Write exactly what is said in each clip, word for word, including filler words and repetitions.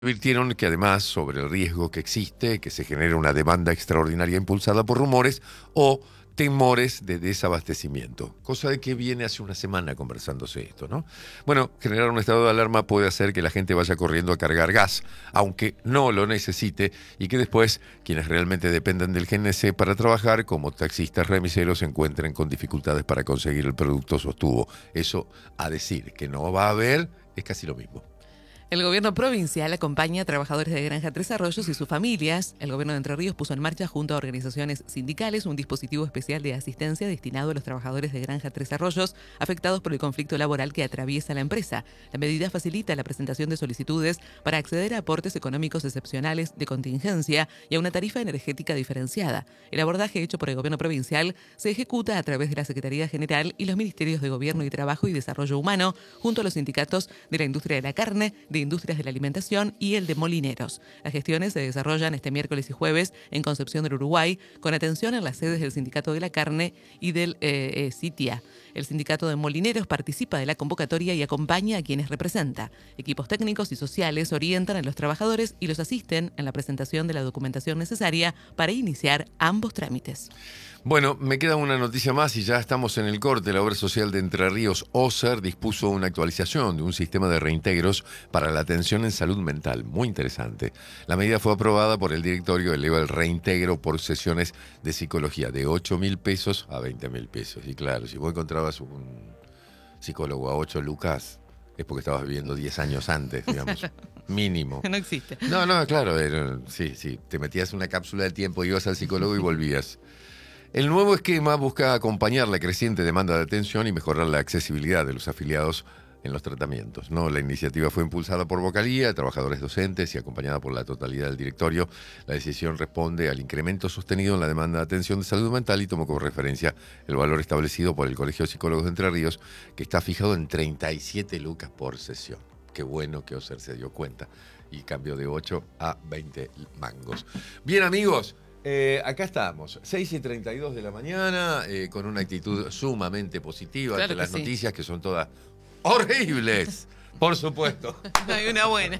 Advirtieron que además sobre el riesgo que existe, que se genere una demanda extraordinaria impulsada por rumores o temores de desabastecimiento, cosa de que viene hace una semana conversándose esto, ¿no? Bueno, generar un estado de alarma puede hacer que la gente vaya corriendo a cargar gas, aunque no lo necesite, y que después quienes realmente dependen del G N C para trabajar, como taxistas remiseros, se encuentren con dificultades para conseguir el producto, sostuvo. Eso, a decir que no va a haber, es casi lo mismo. El gobierno provincial acompaña a trabajadores de Granja Tres Arroyos y sus familias. El gobierno de Entre Ríos puso en marcha, junto a organizaciones sindicales, un dispositivo especial de asistencia destinado a los trabajadores de Granja Tres Arroyos afectados por el conflicto laboral que atraviesa la empresa. La medida facilita la presentación de solicitudes para acceder a aportes económicos excepcionales de contingencia y a una tarifa energética diferenciada. El abordaje hecho por el gobierno provincial se ejecuta a través de la Secretaría General y los Ministerios de Gobierno y Trabajo y Desarrollo Humano, junto a los sindicatos de la industria de la carne, de Industrias de la Alimentación y el de Molineros. Las gestiones se desarrollan este miércoles y jueves en Concepción del Uruguay, con atención en las sedes del Sindicato de la Carne y del eh, eh, SITIA. El Sindicato de Molineros participa de la convocatoria y acompaña a quienes representa. Equipos técnicos y sociales orientan a los trabajadores y los asisten en la presentación de la documentación necesaria para iniciar ambos trámites. Bueno, me queda una noticia más y ya estamos en el corte. La obra social de Entre Ríos, OSER, dispuso una actualización de un sistema de reintegros para la atención en salud mental. Muy interesante. La medida fue aprobada por el directorio, eleva el reintegro por sesiones de psicología de ocho mil pesos a veinte mil pesos. Y claro, si vos encontrabas un psicólogo a ocho lucas, es porque estabas viviendo diez años antes, digamos. Mínimo. No existe. No, no, claro. Era, sí, sí. Te metías una cápsula de tiempo, ibas al psicólogo y volvías. El nuevo esquema busca acompañar la creciente demanda de atención y mejorar la accesibilidad de los afiliados en los tratamientos, ¿no? La iniciativa fue impulsada por Vocalía, trabajadores docentes y acompañada por la totalidad del directorio. La decisión responde al incremento sostenido en la demanda de atención de salud mental y tomó como referencia el valor establecido por el Colegio de Psicólogos de Entre Ríos, que está fijado en treinta y siete lucas por sesión. Qué bueno que OSER se dio cuenta y cambió de ocho a veinte mangos. Bien, amigos. Eh, acá estamos, seis y treinta y dos de la mañana, eh, con una actitud sumamente positiva claro ante las sí. noticias que son todas horribles, por supuesto. No hay una buena.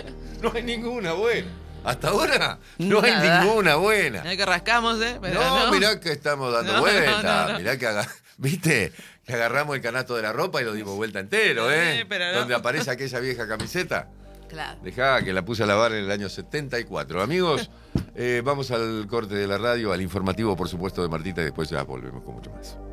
No hay ninguna buena. Hasta ahora no Nada. hay ninguna buena. Mirá que rascamos, ¿eh? Pero no, no, mirá que estamos dando no, vuelta. no, no, no. Mirá que, aga- ¿viste? Que agarramos el canasto de la ropa y lo dimos vuelta entero, ¿eh? Sí, pero no. Donde aparece aquella vieja camiseta. Claro. Dejá que la puse a lavar en el año setenta y cuatro. Amigos, eh, vamos al corte de la radio, al informativo, por supuesto, de Martita, y después ya volvemos con mucho más.